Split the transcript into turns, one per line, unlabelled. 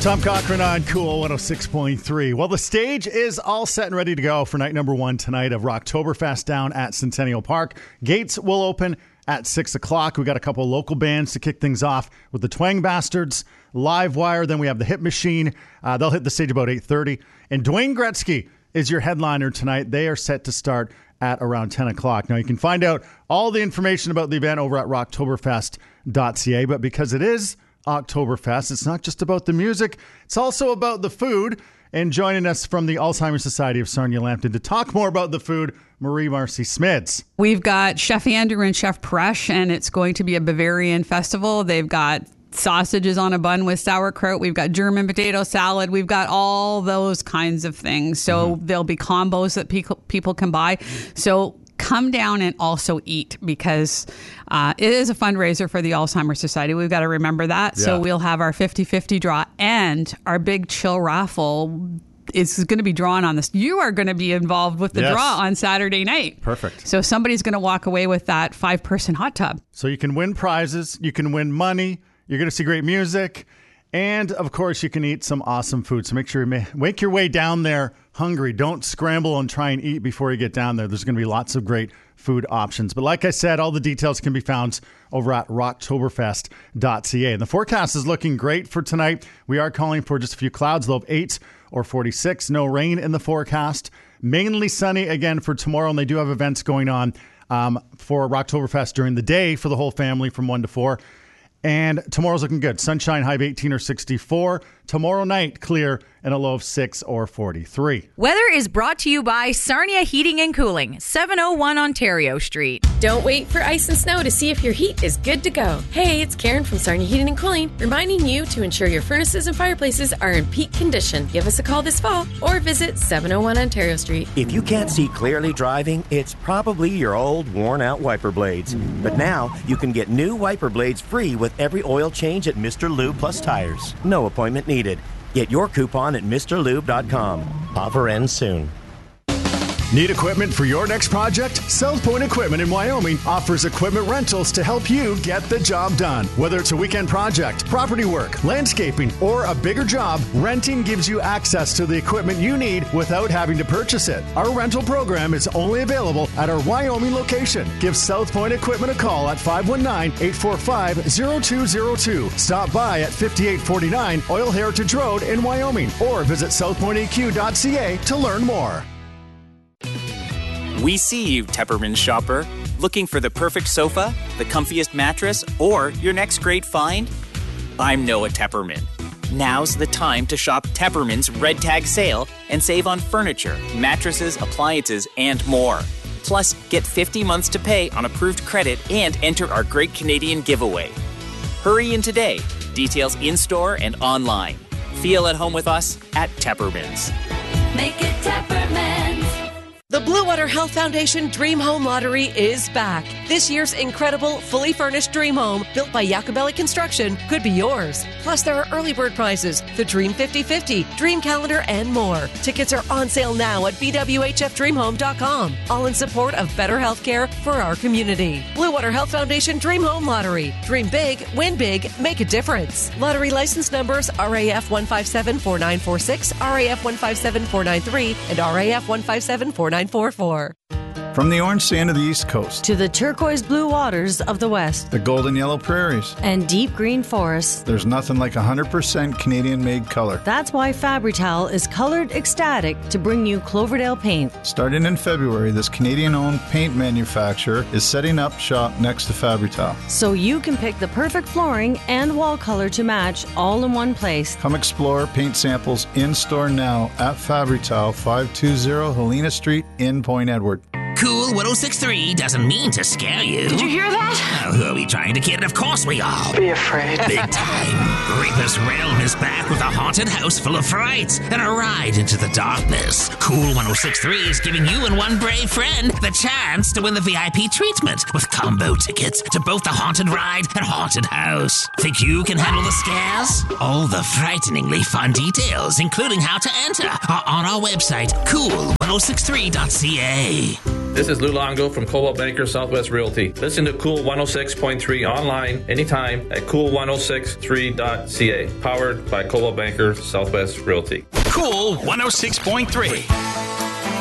Tom Cochran on Cool 106.3. Well, the stage is all set and ready to go for night number 1 tonight of Rocktoberfest down at Centennial Park. Gates will open at 6 o'clock. We got a couple local bands to kick things off with the Twang Bastards, Livewire. Then we have the Hit Machine. They'll hit the stage about 8:30. And Dwayne Gretzky is your headliner tonight. They are set to start at around 10 o'clock. Now, you can find out all the information about the event over at rocktoberfest.ca, but because it is Oktoberfest, it's not just about the music, it's also about the food. And joining us from the Alzheimer's Society of Sarnia Lambton to talk more about the food, Marie Marcy Smids.
We've got Chef Andrew and Chef Paresh, and it's going to be a Bavarian festival. They've got sausages on a bun with sauerkraut. We've got German potato salad. We've got all those kinds of things. So there'll be combos that people can buy. So come down and also eat, because it is a fundraiser for the Alzheimer's Society. We've got to remember that. Yeah. So we'll have our 50-50 draw, and our big chill raffle is going to be drawn on this. You are going to be involved with the draw on Saturday night.
Perfect.
So somebody's going to walk away with that 5-person hot tub.
So you can win prizes, you can win money, you're going to see great music, and of course you can eat some awesome food. So make sure you make your way down there hungry. Don't scramble and try and eat before you get down there. There's going to be lots of great food options. But like I said, all the details can be found over at rocktoberfest.ca. And the forecast is looking great for tonight. We are calling for just a few clouds, low of 8 or 46. No rain in the forecast. Mainly sunny again for tomorrow. And they do have events going on for Rocktoberfest during the day for the whole family from 1 to 4. And tomorrow's looking good. Sunshine, high of 18 or 64. Tomorrow night, clear and a low of 6 or 43.
Weather is brought to you by Sarnia Heating and Cooling, 701 Ontario Street.
Don't wait for ice and snow to see if your heat is good to go. Hey, it's Karen from Sarnia Heating and Cooling, reminding you to ensure your furnaces and fireplaces are in peak condition. Give us a call this fall or visit 701 Ontario Street.
If you can't see clearly driving, it's probably your old worn-out wiper blades. But now you can get new wiper blades free with every oil change at Mr. Lube Plus Tires. No appointment needed. Get your coupon at MrLube.com. Offer ends soon.
Need equipment for your next project? South Point Equipment in Wyoming offers equipment rentals to help you get the job done. Whether it's a weekend project, property work, landscaping, or a bigger job, renting gives you access to the equipment you need without having to purchase it. Our rental program is only available at our Wyoming location. Give South Point Equipment a call at 519-845-0202. Stop by at 5849 Oil Heritage Road in Wyoming or visit southpointaq.ca to learn more.
We see you, Tepperman shopper. Looking for the perfect sofa, the comfiest mattress, or your next great find? I'm Noah Tepperman. Now's the time to shop Tepperman's Red Tag Sale and save on furniture, mattresses, appliances, and more. Plus, get 50 months to pay on approved credit and enter our Great Canadian Giveaway. Hurry in today. Details in-store and online. Feel at home with us at Tepperman's.
Make it Tepperman's.
The Blue Water Health Foundation Dream Home Lottery is back. This year's incredible, fully furnished dream home, built by Jacobelli Construction, could be yours. Plus, there are early bird prizes, the Dream 50/50, Dream Calendar, and more. Tickets are on sale now at bwhfdreamhome.com. All in support of better health care for our community. Blue Water Health Foundation Dream Home Lottery. Dream big, win big, make a difference. Lottery license numbers RAF 1574946, RAF 1574993, and RAF 1574944.
From the orange sand of the East Coast
to the turquoise blue waters of the West,
the golden yellow prairies,
and deep green forests,
there's nothing like 100% Canadian-made color.
That's why Fabri-Tal is colored ecstatic to bring you Cloverdale paint.
Starting in February, this Canadian-owned paint manufacturer is setting up shop next to Fabri-Tal.
So you can pick the perfect flooring and wall color to match all in one place.
Come explore paint samples in-store now at Fabri-Tal, 520 Helena Street in Point Edward.
Cool 106.3 doesn't mean to scare you.
Did you hear that?
Who are we trying to kid? Of course we are.
Be afraid.
Big time. Rapist Realm is back with a haunted house full of frights and a ride into the darkness. Cool 106.3 is giving you and one brave friend the chance to win the VIP treatment with combo tickets to both the haunted ride and haunted house. Think you can handle the scares? All the frighteningly fun details, including how to enter, are on our website, cool1063.ca.
This is Lou Longo from Coldwell Banker Southwest Realty. Listen to Cool 106.3 online anytime at cool1063.ca. Powered by Coldwell Banker Southwest Realty.
Cool 106.3.